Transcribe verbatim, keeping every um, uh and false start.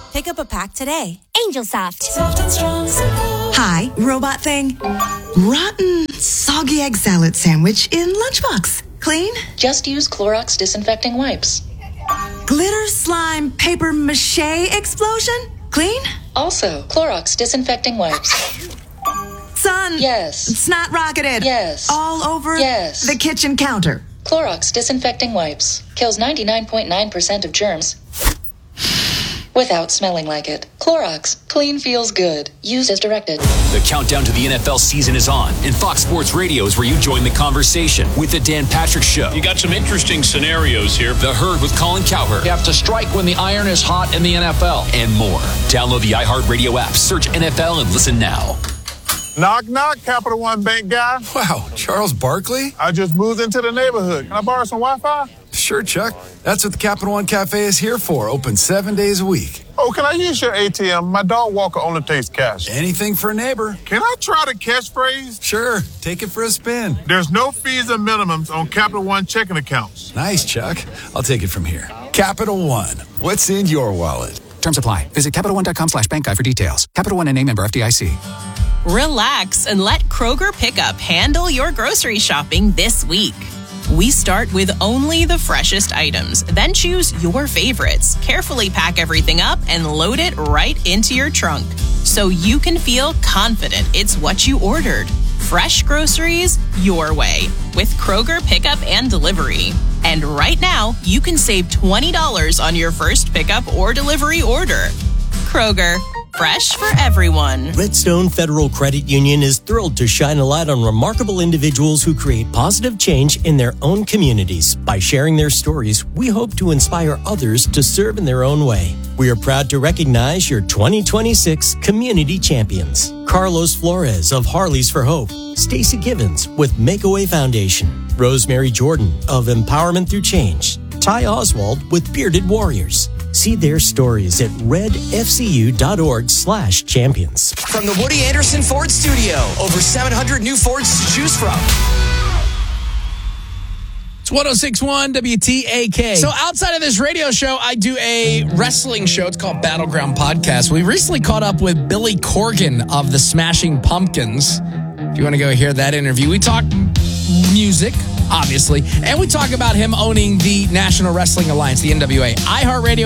Pick up a pack today. Angel Soft. Soft and strong, simple. Hi, robot thing. Rotten, soggy egg salad sandwich in lunchbox. Clean? Just use Clorox disinfecting wipes. Glitter slime paper mache explosion? Clean? Also, Clorox disinfecting wipes. Son. Yes. Snot rocketed. Yes. All over Yes. the kitchen counter. Clorox disinfecting wipes kills ninety-nine point nine percent of germs without smelling like it. Clorox. Clean feels good. Use as directed. The countdown to the N F L season is on, and Fox Sports Radio is where you join the conversation with the Dan Patrick Show. You got some interesting scenarios here. The Herd with Colin Cowherd. You have to strike when the iron is hot in the N F L. And more. Download the iHeartRadio app, search N F L, and listen now. Knock, knock, Capital One Bank guy. Wow, Charles Barkley? I just moved into the neighborhood. Can I borrow some Wi-Fi? Sure, Chuck. That's what the Capital One Cafe is here for. Open seven days a week. Oh, can I use your A T M? My dog walker only takes cash. Anything for a neighbor. Can I try the catchphrase? Sure. Take it for a spin. There's no fees or minimums on Capital One checking accounts. Nice, Chuck. I'll take it from here. Capital One. What's in your wallet? Terms apply. Visit CapitalOne.com slash bank guide for details. Capital One and a member F D I C. Relax and let Kroger Pickup handle your grocery shopping this week. We start with only the freshest items, then choose your favorites, carefully pack everything up, and load it right into your trunk so you can feel confident it's what you ordered. Fresh groceries your way with Kroger Pickup and Delivery. And right now, you can save twenty dollars on your first pickup or delivery order. Kroger, fresh for everyone. Redstone Federal Credit Union is thrilled to shine a light on remarkable individuals who create positive change in their own communities. By sharing their stories, we hope to inspire others to serve in their own way. We are proud to recognize your twenty twenty-six Community Champions. Carlos Flores of Harleys for Hope, Stacy Givens with Makeaway Foundation, Rosemary Jordan of Empowerment Through Change, Ty Oswald with Bearded Warriors. See their stories at redfcu.org slash champions. From the Woody Anderson Ford Studio, over seven hundred new Fords to choose from. It's one oh six point one W T A K. So outside of this radio show, I do a wrestling show. It's called Battleground Podcast. We recently caught up with Billy Corgan of the Smashing Pumpkins. If you want to go hear that interview, we talk music, obviously, and we talk about him owning the National Wrestling Alliance, the N W A. iHeartRadio